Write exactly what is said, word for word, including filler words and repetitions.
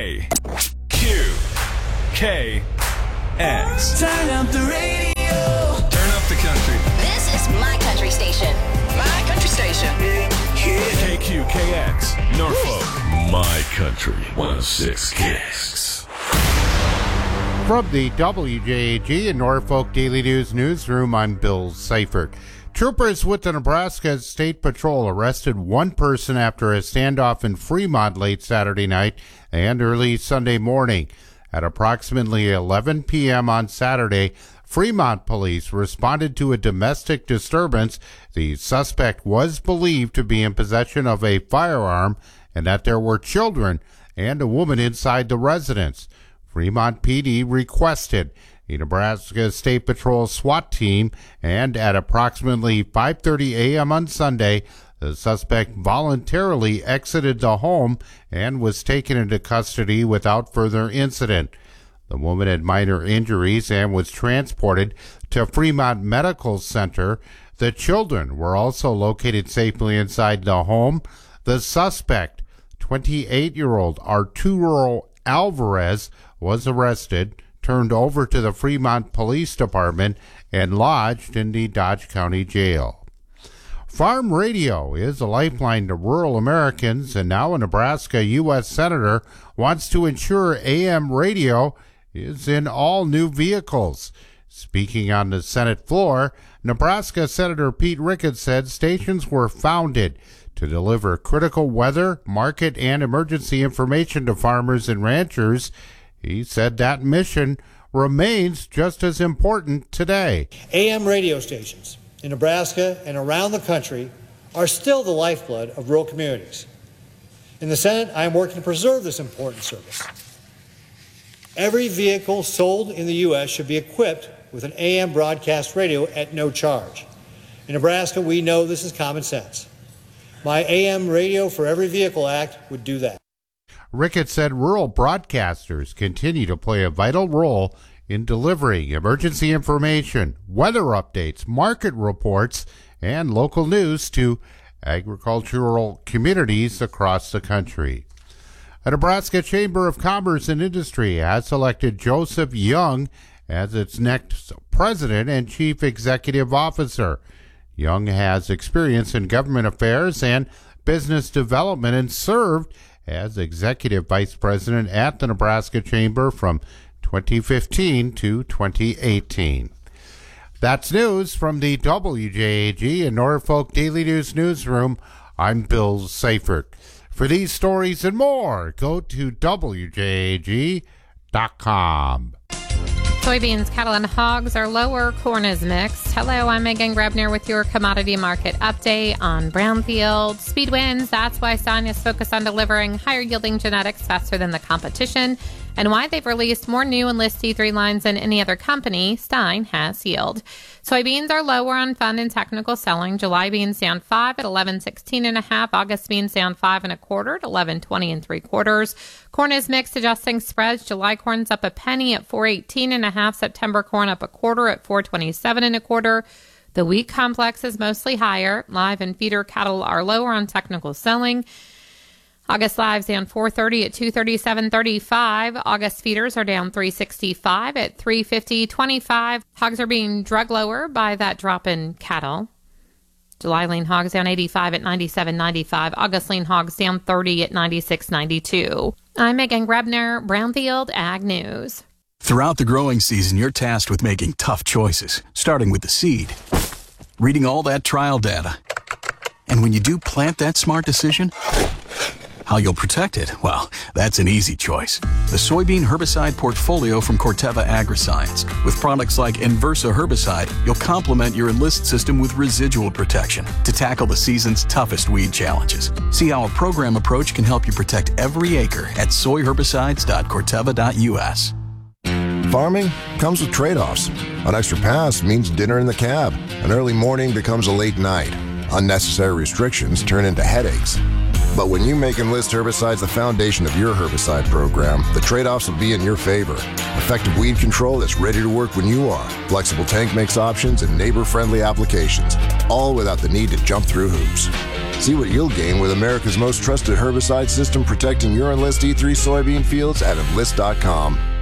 K Q K X. Turn up the radio. Turn up the country. This is my country station. My country station. K Q K X, Norfolk. My Country one oh six K X. From the W J A G and Norfolk Daily News newsroom, I'm Bill Seifert. Troopers with the Nebraska State Patrol arrested one person after a standoff in Fremont late Saturday night and early Sunday morning. At approximately eleven p.m. on Saturday, Fremont police responded to a domestic disturbance. The suspect was believed to be in possession of a firearm and that there were children and a woman inside the residence. Fremont P D requested a Nebraska State Patrol SWAT team, and at approximately five thirty a.m. on Sunday, the suspect voluntarily exited the home and was taken into custody without further incident. The woman had minor injuries and was transported to Fremont Medical Center. The children were also located safely inside the home. The suspect, twenty-eight-year-old Arturo Alvarez, was arrested, turned over to the Fremont Police Department, and lodged in the Dodge County Jail. Farm radio is a lifeline to rural Americans, and now a Nebraska U S Senator wants to ensure A M radio is in all new vehicles. Speaking on the Senate floor, Nebraska Senator Pete Ricketts said stations were founded to deliver critical weather, market, and emergency information to farmers and ranchers. He said that mission remains just as important today. A M radio stations in Nebraska and around the country are still the lifeblood of rural communities. In the Senate, I am working to preserve this important service. Every vehicle sold in the U S should be equipped with an A M broadcast radio at no charge. In Nebraska, we know this is common sense. My A M Radio for Every Vehicle Act would do that. Ricketts said rural broadcasters continue to play a vital role in delivering emergency information, weather updates, market reports, and local news to agricultural communities across the country. The Nebraska Chamber of Commerce and Industry has selected Joseph Young as its next president and chief executive officer. Young has experience in government affairs and business development and served as executive vice president at the Nebraska Chamber from twenty fifteen to twenty eighteen. That's news from the W J A G and Norfolk Daily News newsroom. I'm Bill Seifert. For these stories and more, go to W J A G dot com. Soybeans, cattle, and hogs are lower. Corn is mixed. Hello, I'm Megan Grebner with your commodity market update on Brownfield. Speed wins. That's why Stein is focused on delivering higher yielding genetics faster than the competition, and why they've released more new Enlist T three lines than any other company. Stein has yield. Soybeans are lower on fund and technical selling. July beans down five at eleven sixteen and a half. August beans down five and a quarter at eleven twenty and three quarters. Corn is mixed, adjusting spreads. July corn's up a penny at four eighteen and a half. September corn up a quarter at four twenty-seven and a quarter. The wheat complex is mostly higher. Live and feeder cattle are lower on technical selling. August lives down four thirty at two thirty-seven thirty-five. August feeders are down three sixty-five at three fifty twenty-five. Hogs are being drug lower by that drop in cattle. July lean hogs down eighty-five at ninety-seven ninety-five. August lean hogs down thirty at ninety-six ninety-two. I'm Megan Grebner, Brownfield Ag News. Throughout the growing season, you're tasked with making tough choices, starting with the seed, reading all that trial data. And when you do plant that smart decision, how you'll protect it? Well, that's an easy choice. The soybean herbicide portfolio from Corteva Agriscience. With products like Inversa herbicide, you'll complement your Enlist system with residual protection to tackle the season's toughest weed challenges. See how a program approach can help you protect every acre at soy herbicides dot corteva dot u s. Farming comes with trade-offs. An extra pass means dinner in the cab. An early morning becomes a late night. Unnecessary restrictions turn into headaches. But when you make Enlist herbicides the foundation of your herbicide program, the trade-offs will be in your favor. Effective weed control that's ready to work when you are. Flexible tank makes options and neighbor-friendly applications, all without the need to jump through hoops. See what you'll gain with America's most trusted herbicide system protecting your Enlist E three soybean fields at Enlist dot com.